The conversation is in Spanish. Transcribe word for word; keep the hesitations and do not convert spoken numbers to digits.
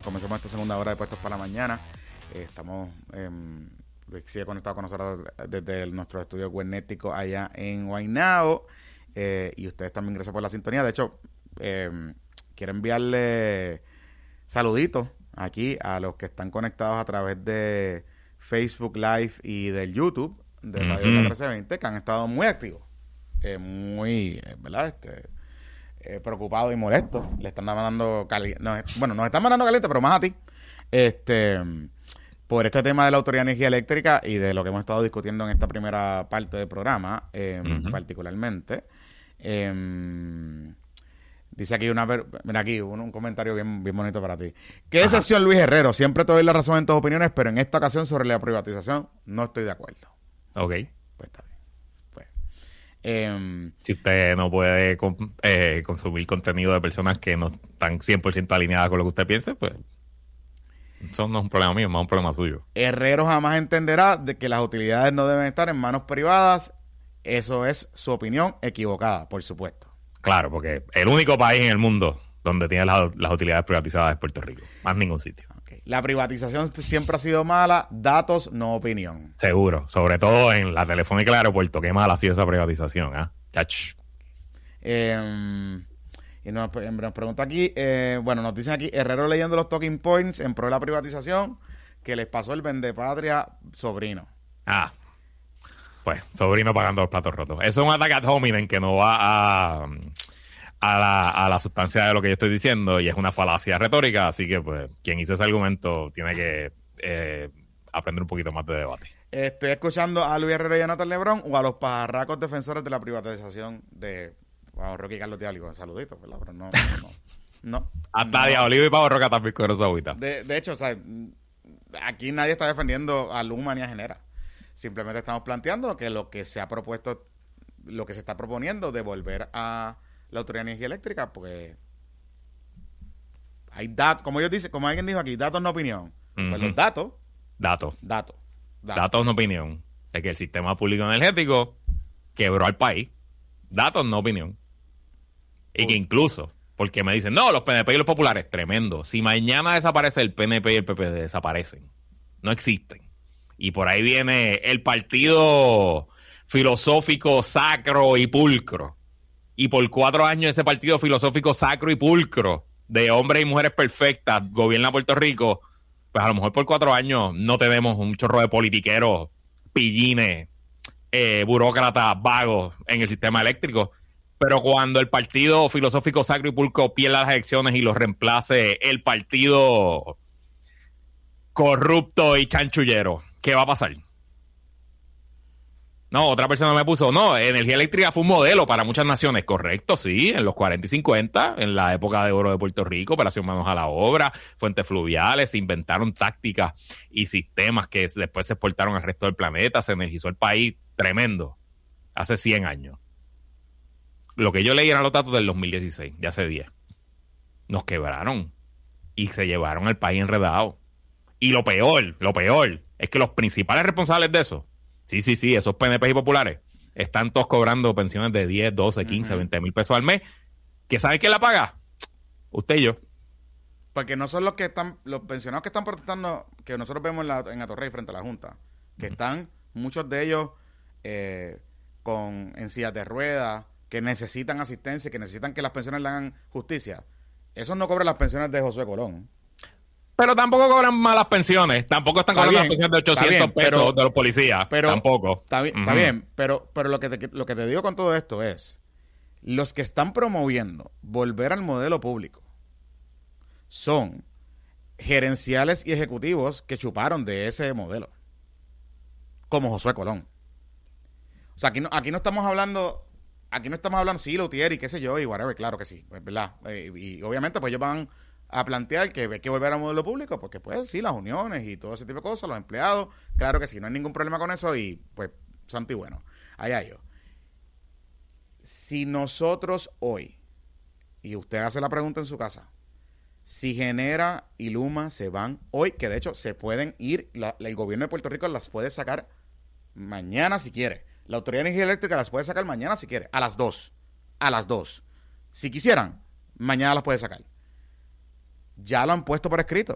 comenzamos esta segunda hora de Puestos para la Mañana. Eh, estamos, eh, Luis sigue conectado con nosotros desde el, nuestro estudio webnético allá en Guaynabo. Eh, y ustedes también, gracias por la sintonía. De hecho, eh, quiero enviarle saluditos aquí a los que están conectados a través de Facebook Live y del YouTube de Radio uh-huh. trece veinte, que han estado muy activos, eh, muy, eh, ¿verdad? Este, eh, preocupados y molestos. Le están mandando caliente, no, bueno, nos están mandando caliente, pero más a ti, este, por este tema de la Autoridad de Energía Eléctrica y de lo que hemos estado discutiendo en esta primera parte del programa, eh, uh-huh. particularmente. Eh, Dice aquí una... Mira aquí, un, un comentario bien, bien bonito para ti. Qué decepción, Luis Herrero. Siempre te doy la razón en tus opiniones, pero en esta ocasión sobre la privatización no estoy de acuerdo. Ok. Pues está bien. Pues, eh, si usted no puede eh, consumir contenido de personas que no están cien por ciento alineadas con lo que usted piense, pues eso no es un problema mío, es más un problema suyo. Herrero jamás entenderá de que las utilidades no deben estar en manos privadas. Eso es su opinión equivocada, por supuesto. Claro, porque el único país en el mundo donde tiene las, las utilidades privatizadas es Puerto Rico. Más ningún sitio. Okay. La privatización siempre ha sido mala. Datos, no opinión. Seguro. Sobre todo en la Telefónica del aeropuerto. Qué mala ha sido esa privatización. ¿eh? Eh, y nos, nos pregunta aquí, eh, bueno, nos dicen aquí, Herrero leyendo los talking points en pro de la privatización que les pasó el vendepatria sobrino. Ah, pues, sobrino pagando los platos rotos. Eso es un ataque ad hominem que no va a, a, la, a la sustancia de lo que yo estoy diciendo y es una falacia retórica, así que pues quien hizo ese argumento tiene que eh, aprender un poquito más de debate. Estoy escuchando a Luis Herrero y a Jonathan Lebrón o a los pajarracos defensores de la privatización de Pavo Roca y Carlos Diálico. Saluditos, ¿verdad? Pero no, no, no. Hasta no. Díaz Olivo y Pavo Roca también con esa agüita. De, de hecho, o sea, aquí nadie está defendiendo a Luma ni a Genera. Simplemente estamos planteando que lo que se ha propuesto, lo que se está proponiendo de volver a la Autoridad de Energía Eléctrica, pues hay datos, como ellos dicen, como alguien dijo aquí, datos no opinión. Uh-huh. Pues los datos. Datos. Datos. Datos. Datos no opinión. De que el sistema público energético quebró al país. Datos no opinión. Y uh-huh. que incluso, porque me dicen, no, los P N P y los populares, tremendo. Si mañana desaparece el P N P y el P P D, desaparecen. No existen. Y por ahí viene el partido filosófico sacro y pulcro. Y por cuatro años ese partido filosófico sacro y pulcro de hombres y mujeres perfectas gobierna Puerto Rico. Pues a lo mejor por cuatro años no tenemos un chorro de politiqueros, pillines, eh, burócratas, vagos en el sistema eléctrico. Pero cuando el partido filosófico sacro y pulcro pierda las elecciones y los reemplace el partido corrupto y chanchullero, ¿qué va a pasar? No, otra persona me puso, no, energía eléctrica fue un modelo para muchas naciones. Correcto, sí, en los cuarenta y cincuenta, en la época de oro de Puerto Rico, operación manos a la obra, fuentes fluviales, se inventaron tácticas y sistemas que después se exportaron al resto del planeta, se energizó el país, tremendo, hace cien años. Lo que yo leí eran los datos del dos mil dieciséis, de hace diez. Nos quebraron y se llevaron al país enredado. Y lo peor, lo peor, es que los principales responsables de eso, sí, sí, sí, esos P N P y populares, están todos cobrando pensiones de diez, doce, quince, uh-huh. veinte mil pesos al mes. ¿Que saben quién la paga? Usted y yo. Porque no son los que están, los pensionados que están protestando, que nosotros vemos en, la, en Atorrey frente a la Junta, que uh-huh. están, muchos de ellos, eh, con en sillas de ruedas, que necesitan asistencia, que necesitan que las pensiones le hagan justicia. Esos no cobran las pensiones de Josué Colón. Pero tampoco cobran malas pensiones. Tampoco están cobrando las pensiones de ochocientos bien, pesos pero, de los policías. Pero, tampoco. Está bien, uh-huh. está bien, pero, pero lo, que te, lo que te digo con todo esto es, los que están promoviendo volver al modelo público son gerenciales y ejecutivos que chuparon de ese modelo. Como Josué Colón. O sea, aquí no, aquí no estamos hablando, aquí no estamos hablando, sí, Lutier y qué sé yo, y whatever, claro que sí, ¿verdad? Eh, y obviamente pues ellos van a plantear que hay que volver al modelo público, porque pues sí, las uniones y todo ese tipo de cosas, los empleados, claro que sí, no hay ningún problema con eso y pues santo y bueno, allá yo. Si nosotros hoy, y usted hace la pregunta en su casa, si Genera y Luma se van hoy, que de hecho se pueden ir, la, el gobierno de Puerto Rico las puede sacar mañana si quiere, la Autoridad de Energía Eléctrica las puede sacar mañana si quiere, a las dos, a las dos, si quisieran, mañana las puede sacar. Ya lo han puesto por escrito.